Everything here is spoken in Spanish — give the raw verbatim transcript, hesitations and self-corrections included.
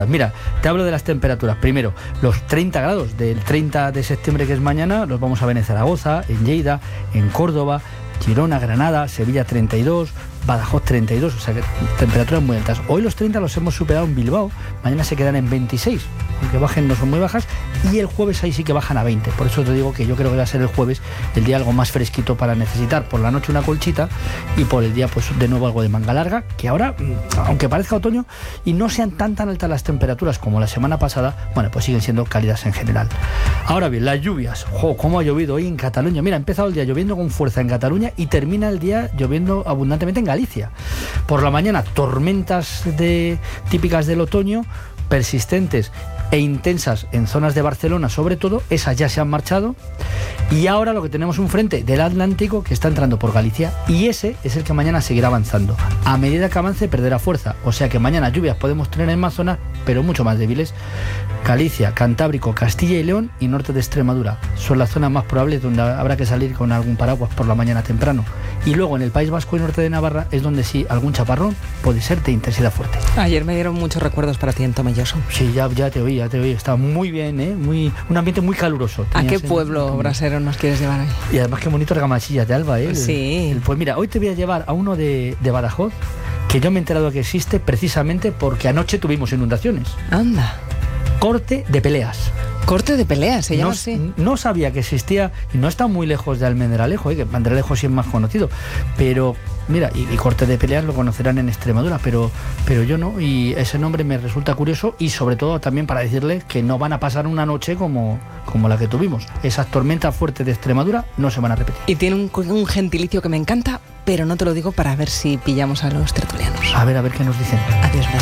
Mira, te hablo de las temperaturas. Primero, los treinta grados del treinta de septiembre, que es mañana, los vamos a ver en Zaragoza, en Lleida, en Córdoba, Girona, Granada, Sevilla treinta y dos, Badajoz treinta y dos, o sea que temperaturas muy altas. Hoy los treinta los hemos superado en Bilbao, mañana se quedan en veintiséis, aunque bajen no son muy bajas, y el jueves ahí sí que bajan a veinte. Por eso te digo que yo creo que va a ser el jueves el día algo más fresquito para necesitar por la noche una colchita y por el día pues de nuevo algo de manga larga, que ahora, aunque parezca otoño y no sean tan tan altas las temperaturas como la semana pasada, bueno, pues siguen siendo cálidas en general. Ahora bien, las lluvias, jo, cómo ha llovido hoy en Cataluña. Mira, ha empezado el día lloviendo con fuerza en Cataluña y termina el día lloviendo abundantemente en Galicia. Por la mañana, tormentas de, típicas del otoño, persistentes e intensas en zonas de Barcelona, sobre todo, esas ya se han marchado, y ahora lo que tenemos un frente del Atlántico que está entrando por Galicia, y ese es el que mañana seguirá avanzando. A medida que avance perderá fuerza, o sea que mañana lluvias podemos tener en más zonas, pero mucho más débiles. Galicia, Cantábrico, Castilla y León y norte de Extremadura son las zonas más probables donde habrá que salir con algún paraguas por la mañana temprano. Y luego en el País Vasco y norte de Navarra es donde sí algún chaparrón puede ser de intensidad fuerte. Ayer me dieron muchos recuerdos para ti en Tomelloso. Sí, ya, ya te oí, ya te oí. Estaba muy bien, ¿eh? Muy, un ambiente muy caluroso. ¿A qué en, pueblo en, brasero nos quieres llevar hoy? Y además qué bonito Argamasilla de Alba, ¿eh? Sí. El, el, pues mira, hoy te voy a llevar a uno de, de Badajoz, que yo me he enterado que existe precisamente porque anoche tuvimos inundaciones. Anda. Corte de Peleas. Corte de Peleas, se llama no, así. No sabía que existía, y no está muy lejos de Almendralejo, ¿eh? Que Almendralejo sí es más conocido, pero mira, y, y Corte de Peleas lo conocerán en Extremadura, pero, pero yo no, y ese nombre me resulta curioso, y sobre todo también para decirles que no van a pasar una noche como, como la que tuvimos. Esas tormentas fuertes de Extremadura no se van a repetir. Y tiene un, un gentilicio que me encanta, pero no te lo digo para ver si pillamos a los tertulianos. A ver, a ver qué nos dicen. Adiós, Blas.